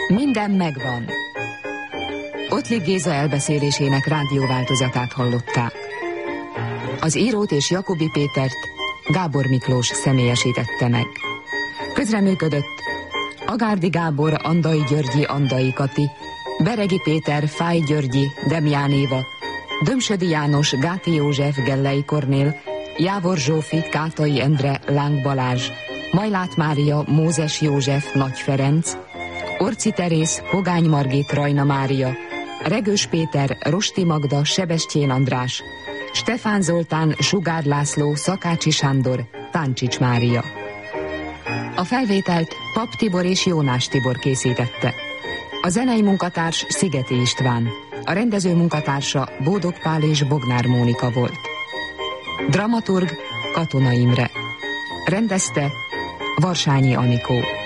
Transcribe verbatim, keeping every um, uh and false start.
Minden megvan. Ottlik Géza elbeszélésének rádióváltozatát hallották. Az írót és Jakobi Pétert Gábor Miklós személyesítette meg. Közreműködött Agárdi Gábor, Andai Györgyi, Andai Kati, Beregi Péter, Fáj Györgyi, Demján Éva, Dömsödi János, Gáti József, Gellei Kornél, Jávor Zsófi, Kátai Endre, Láng Balázs, Majlát Mária, Mózes József, Nagy Ferenc, Orci Terész, Pogány Margit, Rajna Mária, Regős Péter, Rosti Magda, Sebestyén András, Stefán Zoltán, Sugár László, Szakácsi Sándor, Táncsics Mária. A felvételt Pap Tibor és Jónás Tibor készítette. A zenei munkatárs Szigeti István, a rendező munkatársa Bódog Pál és Bognár Mónika volt. Dramaturg Katona Imre. Rendezte Varsányi Anikó.